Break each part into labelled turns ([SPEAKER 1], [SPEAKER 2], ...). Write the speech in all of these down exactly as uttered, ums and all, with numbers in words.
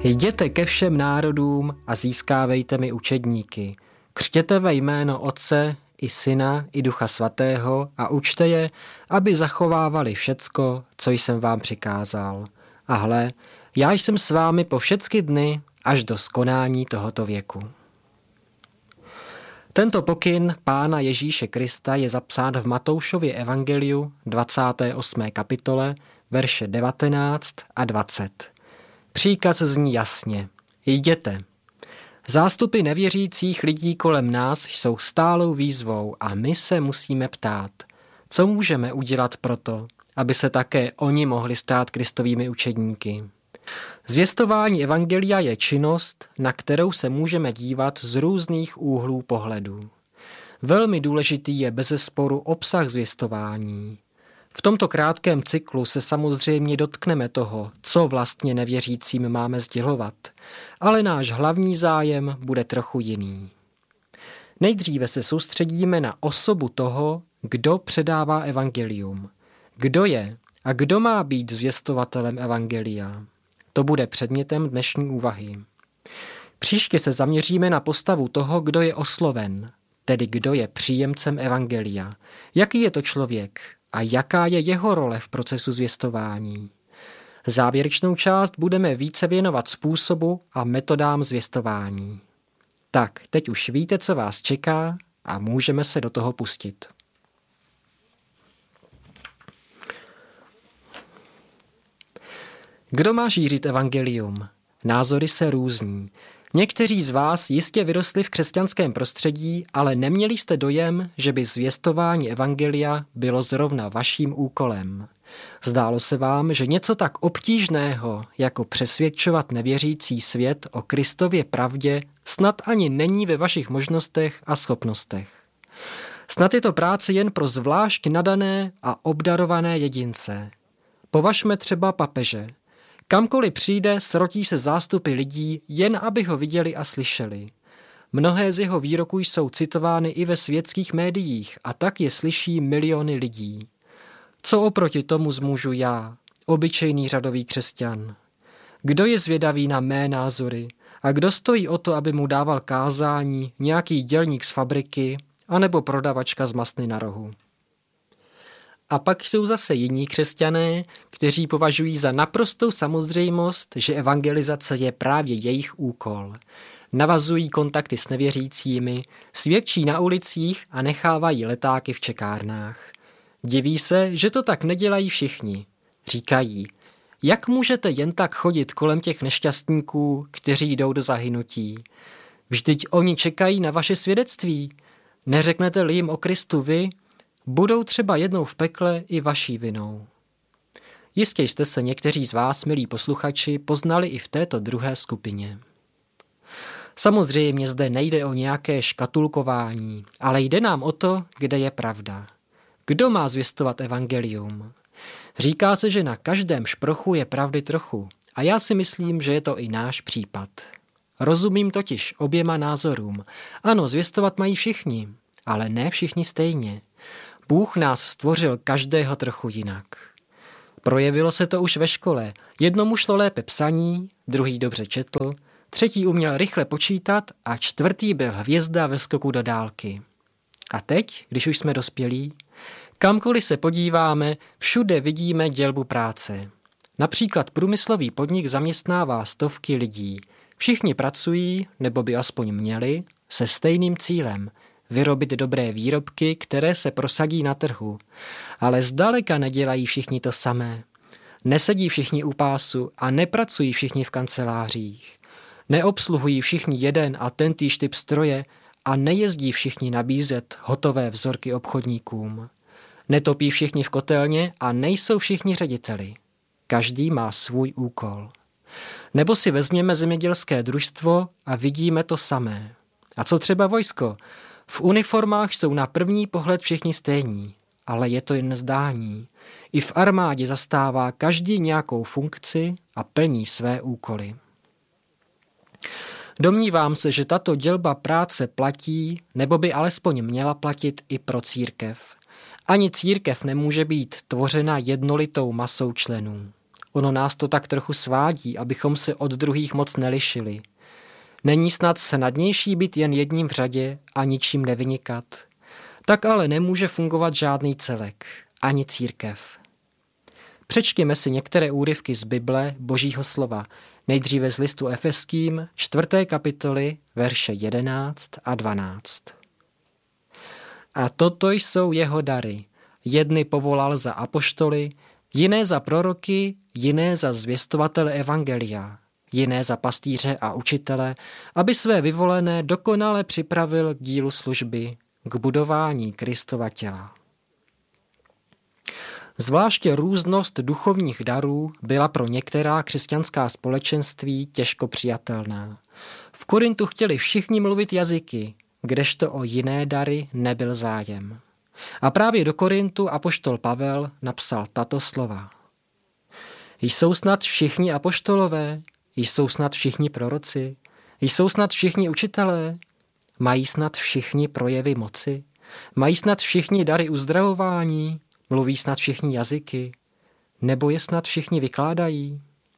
[SPEAKER 1] Jděte ke všem národům a získávejte mi učedníky. Křtěte ve jméno Otce i Syna i Ducha Svatého a učte je, aby zachovávali všecko, co jsem vám přikázal. A hle, já jsem s vámi po všechny dny až do skonání tohoto věku. Tento pokyn Pána Ježíše Krista je zapsán v Matoušově evangeliu dvacáté osmé kapitole, verše devatenáct a dvacet. Příkaz zní jasně: jděte. Zástupy nevěřících lidí kolem nás jsou stálou výzvou a my se musíme ptát, co můžeme udělat proto, aby se také oni mohli stát Kristovými učedníky. Zvěstování evangelia je činnost, na kterou se můžeme dívat z různých úhlů pohledu. Velmi důležitý je bezesporu obsah zvěstování. V tomto krátkém cyklu se samozřejmě dotkneme toho, co vlastně nevěřícím máme sdělovat, ale náš hlavní zájem bude trochu jiný. Nejdříve se soustředíme na osobu toho, kdo předává evangelium. Kdo je a kdo má být zvěstovatelem evangelia? To bude předmětem dnešní úvahy. Příště se zaměříme na postavu toho, kdo je osloven, tedy kdo je příjemcem evangelia. Jaký je to člověk a jaká je jeho role v procesu zvěstování? Závěrečnou část budeme více věnovat způsobu a metodám zvěstování. Tak, teď už víte, co vás čeká a můžeme se do toho pustit. Kdo má šířit evangelium? Názory se různí. Někteří z vás jistě vyrostli v křesťanském prostředí, ale neměli jste dojem, že by zvěstování evangelia bylo zrovna vaším úkolem. Zdálo se vám, že něco tak obtížného, jako přesvědčovat nevěřící svět o Kristově pravdě, snad ani není ve vašich možnostech a schopnostech. Snad je to práce jen pro zvlášť nadané a obdarované jedince. Považme třeba papeže. Kamkoliv přijde, srotí se zástupy lidí, jen aby ho viděli a slyšeli. Mnohé z jeho výroků jsou citovány i ve světských médiích a tak je slyší miliony lidí. Co oproti tomu zmůžu já, obyčejný řadový křesťan? Kdo je zvědavý na mé názory a kdo stojí o to, aby mu dával kázání nějaký dělník z fabriky anebo prodavačka z masny na rohu? A pak jsou zase jiní křesťané, kteří považují za naprostou samozřejmost, že evangelizace je právě jejich úkol. Navazují kontakty s nevěřícími, svědčí na ulicích a nechávají letáky v čekárnách. Diví se, že to tak nedělají všichni. Říkají: jak můžete jen tak chodit kolem těch nešťastníků, kteří jdou do zahynutí? Vždyť oni čekají na vaše svědectví. Neřeknete-li jim o Kristu vy, budou třeba jednou v pekle i vaší vinou. Jistě jste se někteří z vás, milí posluchači, poznali i v této druhé skupině. Samozřejmě zde nejde o nějaké škatulkování, ale jde nám o to, kde je pravda. Kdo má zvěstovat evangelium? Říká se, že na každém šprochu je pravdy trochu a já si myslím, že je to i náš případ. Rozumím totiž oběma názorům. Ano, zvěstovat mají všichni, ale ne všichni stejně. Bůh nás stvořil každého trochu jinak. Projevilo se to už ve škole. Jednomu šlo lépe psaní, druhý dobře četl, třetí uměl rychle počítat a čtvrtý byl hvězda ve skoku do dálky. A teď, když už jsme dospělí, kamkoliv se podíváme, všude vidíme dělbu práce. Například průmyslový podnik zaměstnává stovky lidí. Všichni pracují, nebo by aspoň měli, se stejným cílem – vyrobit dobré výrobky, které se prosadí na trhu. Ale zdaleka nedělají všichni to samé. Nesedí všichni u pásu a nepracují všichni v kancelářích. Neobsluhují všichni jeden a tentýž typ stroje a nejezdí všichni nabízet hotové vzorky obchodníkům. Netopí všichni v kotelně a nejsou všichni řediteli. Každý má svůj úkol. Nebo si vezměme zemědělské družstvo a vidíme to samé. A co třeba vojsko? V uniformách jsou na první pohled všichni stejní, ale je to jen zdání. I v armádě zastává každý nějakou funkci a plní své úkoly. Domnívám se, že tato dělba práce platí, nebo by alespoň měla platit i pro církev. Ani církev nemůže být tvořena jednolitou masou členů. Ono nás to tak trochu svádí, abychom se od druhých moc nelišili. Není snad snadnější být jen jedním v řadě a ničím nevynikat. Tak ale nemůže fungovat žádný celek, ani církev. Přečtěme si některé úryvky z Bible, Božího slova, nejdříve z listu Efeským, čtvrté kapitoly, verše jedenáct a dvanáct. A toto jsou jeho dary. Jedny povolal za apoštoly, jiné za proroky, jiné za zvěstovatele evangelia, jiné za pastýře a učitele, aby své vyvolené dokonale připravil k dílu služby, k budování Kristova těla. Zvláště různost duchovních darů byla pro některá křesťanská společenství těžko přijatelná. V Korintu chtěli všichni mluvit jazyky, kdežto o jiné dary nebyl zájem. A právě do Korintu apoštol Pavel napsal tato slova. Jsou snad všichni apoštolové, jsou snad všichni proroci, jsou snad všichni učitelé, mají snad všichni projevy moci, mají snad všichni dary uzdravování, mluví snad všichni jazyky, nebo je snad všichni vykládají?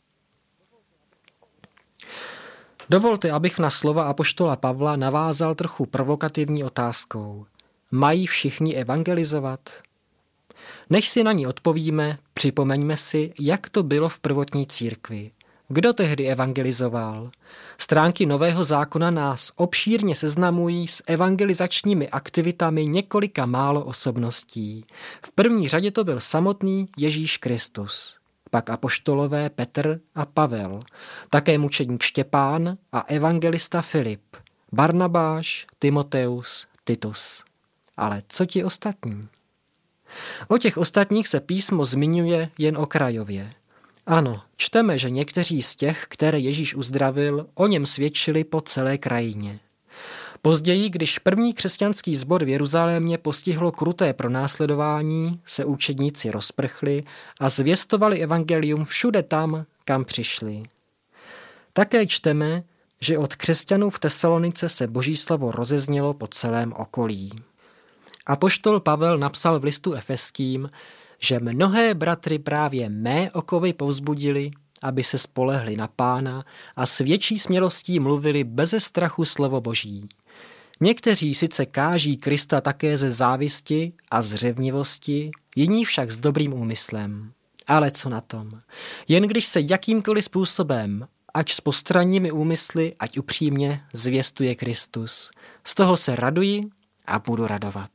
[SPEAKER 1] Dovolte, abych na slova apoštola Pavla navázal trochu provokativní otázkou. Mají všichni evangelizovat? Než si na ní odpovíme, připomeňme si, jak to bylo v prvotní církvi. Kdo tehdy evangelizoval? Stránky Nového zákona nás obšírně seznamují s evangelizačními aktivitami několika málo osobností. V první řadě to byl samotný Ježíš Kristus, pak apoštolové Petr a Pavel, také mučedník Štěpán a evangelista Filip, Barnabáš, Timoteus, Titus. Ale co ti ostatní? O těch ostatních se písmo zmiňuje jen okrajově. Ano, čteme, že někteří z těch, které Ježíš uzdravil, o něm svědčili po celé krajině. Později, když první křesťanský sbor v Jeruzalémě postihlo kruté pronásledování, se učedníci rozprchli a zvěstovali evangelium všude tam, kam přišli. Také čteme, že od křesťanů v Tesalonice se Boží slovo rozeznělo po celém okolí. Apoštol Pavel napsal v listu Efeským, že mnohé bratry právě mé okovy povzbudili, aby se spolehli na Pána a s větší smělostí mluvili beze strachu slovo Boží. Někteří sice káží Krista také ze závisti a z řevnivosti, jiní však s dobrým úmyslem. Ale co na tom? Jen když se jakýmkoliv způsobem, ať s postranními úmysly, ať upřímně, zvěstuje Kristus. Z toho se raduji a budu radovat.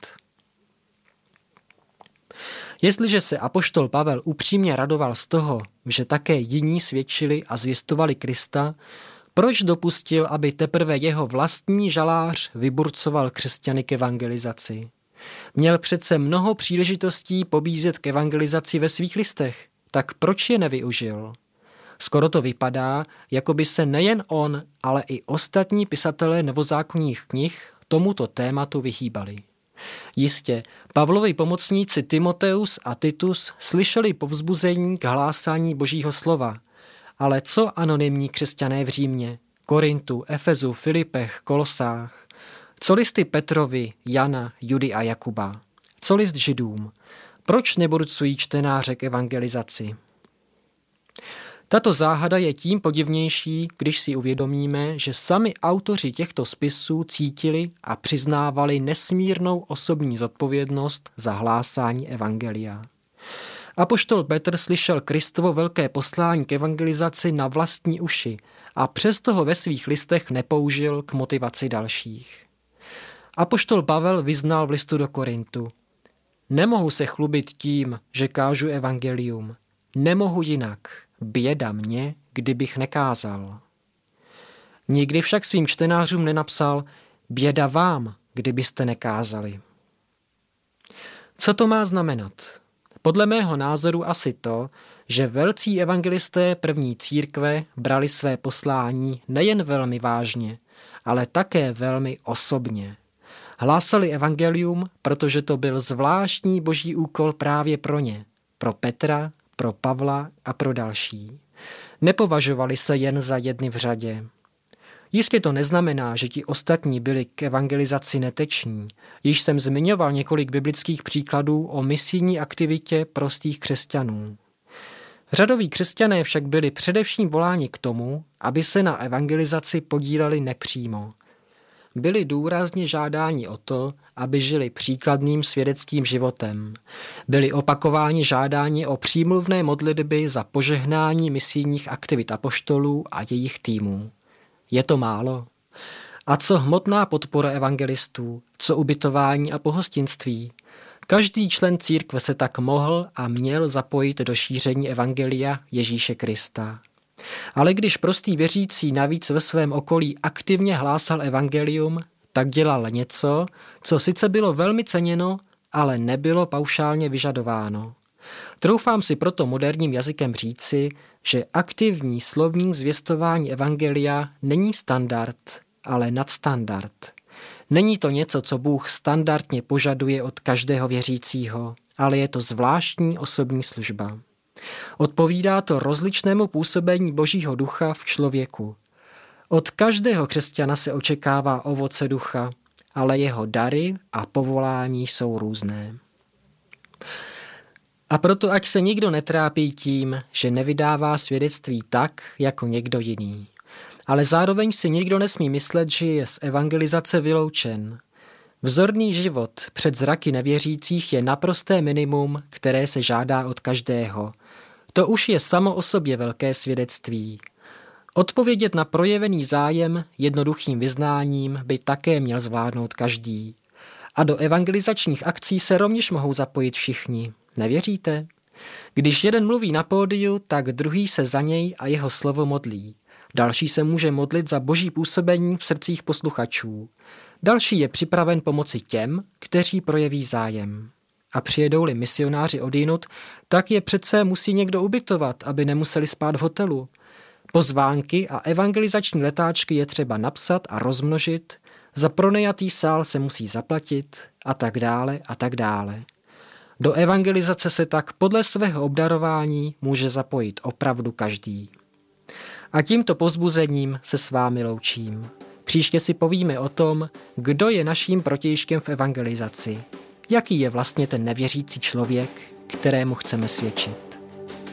[SPEAKER 1] Jestliže se apoštol Pavel upřímně radoval z toho, že také jiní svědčili a zvěstovali Krista, proč dopustil, aby teprve jeho vlastní žalář vyburcoval křesťany k evangelizaci? Měl přece mnoho příležitostí pobízet k evangelizaci ve svých listech, tak proč je nevyužil? Skoro to vypadá, jako by se nejen on, ale i ostatní pisatelé novozákonních knih tomuto tématu vyhýbali. Jistě, Pavlovi pomocníci Timoteus a Titus slyšeli povzbuzení k hlásání Božího slova, ale co anonymní křesťané v Římě, Korintu, Efezu, Filipech, Kolosách? Co listy Petrovi, Jana, Judy a Jakuba? Co list Židům? Proč neburcují čtenáře k evangelizaci? Tato záhada je tím podivnější, když si uvědomíme, že sami autoři těchto spisů cítili a přiznávali nesmírnou osobní zodpovědnost za hlásání evangelia. Apoštol Petr slyšel Kristovo velké poslání k evangelizaci na vlastní uši a přesto ho ve svých listech nepoužil k motivaci dalších. Apoštol Pavel vyznal v listu do Korintu: Nemohu se chlubit tím, že kážu evangelium. Nemohu jinak. Běda mě, kdybych nekázal. Nikdy však svým čtenářům nenapsal: Běda vám, kdybyste nekázali. Co to má znamenat? Podle mého názoru asi to, že velcí evangelisté první církve brali své poslání nejen velmi vážně, ale také velmi osobně. Hlásali evangelium, protože to byl zvláštní boží úkol právě pro ně, pro Petra, pro Pavla a pro další. Nepovažovali se jen za jedny v řadě. Jistě to neznamená, že ti ostatní byli k evangelizaci neteční. Již jsem zmiňoval několik biblických příkladů o misijní aktivitě prostých křesťanů. Řadoví křesťané však byli především voláni k tomu, aby se na evangelizaci podíleli nepřímo. Byli důrazně žádáni o to, aby žili příkladným svědeckým životem. Byli opakováni žádáni o přímluvné modlitby za požehnání misijních aktivit apoštolů a jejich týmů. Je to málo? A co hmotná podpora evangelistů, co ubytování a pohostinství? Každý člen církve se tak mohl a měl zapojit do šíření evangelia Ježíše Krista. Ale když prostý věřící navíc ve svém okolí aktivně hlásal evangelium, tak dělal něco, co sice bylo velmi ceněno, ale nebylo paušálně vyžadováno. Troufám si proto moderním jazykem říci, že aktivní slovní zvěstování evangelia není standard, ale nadstandard. Není to něco, co Bůh standardně požaduje od každého věřícího, ale je to zvláštní osobní služba. Odpovídá to rozličnému působení Božího ducha v člověku. Od každého křesťana se očekává ovoce ducha, ale jeho dary a povolání jsou různé. A proto ať se nikdo netrápí tím, že nevydává svědectví tak, jako někdo jiný. Ale zároveň si nikdo nesmí myslet, že je z evangelizace vyloučen. Vzorný život před zraky nevěřících je naprosté minimum, které se žádá od každého. To už je samo o sobě velké svědectví. Odpovědět na projevený zájem jednoduchým vyznáním by také měl zvládnout každý. A do evangelizačních akcí se rovněž mohou zapojit všichni. Nevěříte? Když jeden mluví na pódiu, tak druhý se za něj a jeho slovo modlí. Další se může modlit za boží působení v srdcích posluchačů. Další je připraven pomoci těm, kteří projeví zájem. A přijedou-li misionáři odjinud, tak je přece musí někdo ubytovat, aby nemuseli spát v hotelu. Pozvánky a evangelizační letáčky je třeba napsat a rozmnožit, za pronajatý sál se musí zaplatit a tak dále a tak dále. Do evangelizace se tak podle svého obdarování může zapojit opravdu každý. A tímto povzbuzením se s vámi loučím. Příště si povíme o tom, kdo je naším protějškem v evangelizaci. Jaký je vlastně ten nevěřící člověk, kterému chceme svědčit.